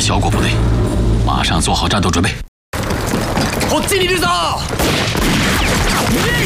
小果部队，马上做好战斗准备。 こっちにいるぞ！